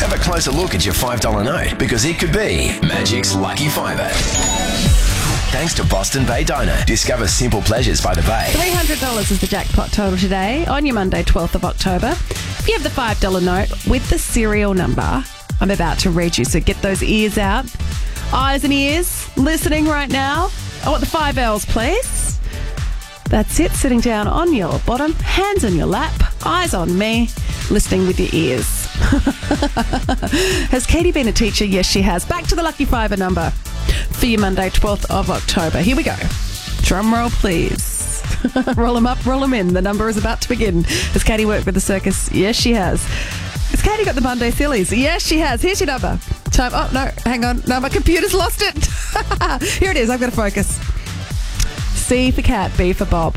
Have a closer look at your $5 note because it could be Magic's Lucky Fiver. Thanks to Boston Bay Diner. Discover simple pleasures by the Bay. $300 is the jackpot total today on your Monday, 12th of October. If you have the $5 note with the serial number, I'm about to read you, so get those ears out. Eyes and ears, listening right now. I want the 5 L's, please. That's it, sitting down on your bottom, hands on your lap, eyes on me, listening with your ears. Has Katie been a teacher? Yes, she has. Back to the Lucky Fiver number for your Monday, 12th of October. Here we go. Drum roll, please. Roll them up, roll them in. The number is about to begin. Has Katie worked with the circus? Yes, she has. Has Katie got the Monday Sillies? Yes, she has. Here's your number. Time. Oh, no, hang on. No, my computer's lost it. Here it is. I've got to focus. C for cat, B for Bob.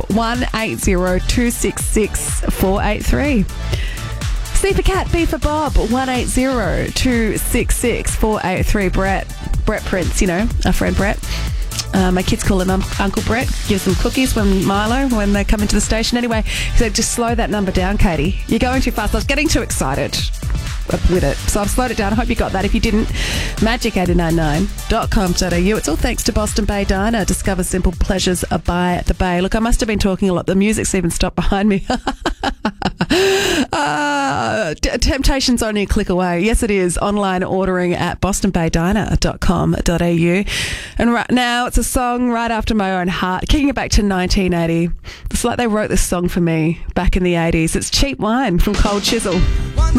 1-80266-483. C for cat, B for Bob. 1-80266-483. Brett Prince, you know, our friend Brett. My kids call him Uncle Brett. Gives them cookies when they come into the station. Anyway, he said, just slow that number down, Katie. You're going too fast. I was getting too excited with it, so I've slowed it down. I hope you got that. If you didn't, magic899.com.au. It's all thanks to Boston Bay Diner. Discover simple pleasures by the Bay. Look, I must have been talking a lot. The music's even stopped behind me. Temptation's only a click away. Yes, it is. Online ordering at bostonbaydiner.com.au. And right now, it's a song right after my own heart, kicking it back to 1980. It's like they wrote this song for me back in the 80s. It's Cheap Wine from Cold Chisel.